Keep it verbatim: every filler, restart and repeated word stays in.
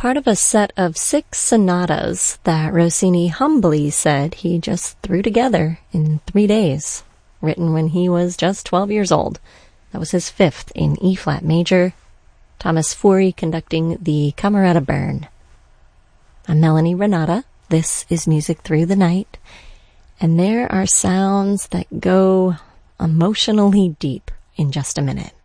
part of a set of six sonatas that Rossini humbly said he just threw together in three days, written when he was just twelve years old. That was his fifth in E-flat major, Thomas Fury conducting the Camerata Bern. I'm Melanie Renata. This is Music Through the Night, and there are sounds that go emotionally deep in just a minute.